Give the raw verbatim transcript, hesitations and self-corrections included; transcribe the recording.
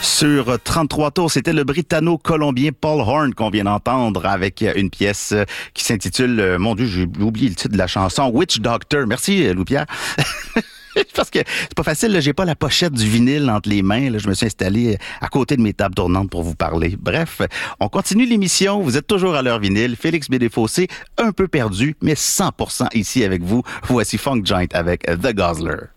Sur trente-trois tours, c'était le Britanno-Colombien Paul Horn qu'on vient d'entendre avec une pièce qui s'intitule, mon Dieu, j'ai oublié le titre de la chanson, Witch Doctor. Merci, Louis-Pierre. Parce que c'est pas facile, là, j'ai pas la pochette du vinyle entre les mains. Là, je me suis installé à côté de mes tables tournantes pour vous parler. Bref, on continue l'émission. Vous êtes toujours à l'heure vinyle. Félix Bédéfossé, un peu perdu, mais cent pour cent ici avec vous. Voici Funk Giant avec The Guzzler.